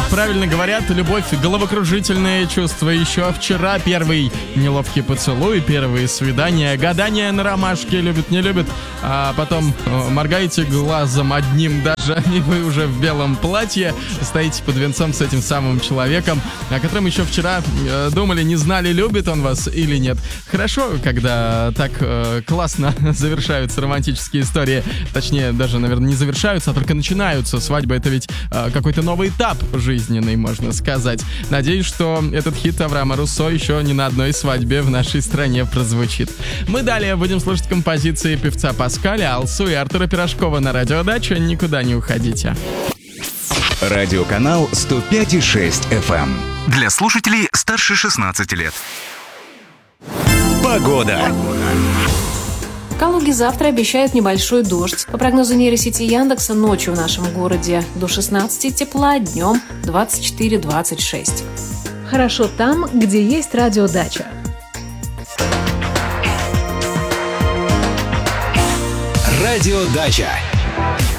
правильно говорят, любовь — головокружительное чувство. Еще вчера первый неловкий поцелуй, первые свидания, гадания на ромашке, любит, не любит. А потом моргаете глазом одним даже, и вы уже в белом платье стоите под венцом с этим самым человеком, о котором еще вчера думали, не знали, любит он вас или нет. Хорошо, когда так классно завершаются романтические истории. Точнее, даже, наверное, не завершаются, а только начинаются. Свадьба — это ведь какой-то новый этап жизненный, можно сказать. Надеюсь, что этот хит Авраама Руссо еще ни на одной свадьбе в нашей стране прозвучит. Мы далее будем слушать композиции певца Паскаля, Алсу и Артура Пирожкова на Радио Дача. Никуда не уходите. Радиоканал 105,6 FM. Для слушателей старше 16 лет. Погода. В Калуге завтра обещают небольшой дождь. По прогнозу нейросети Яндекса, ночью в нашем городе до 16 тепла, днем 24-26. Хорошо там, где есть радиодача. Радиодача.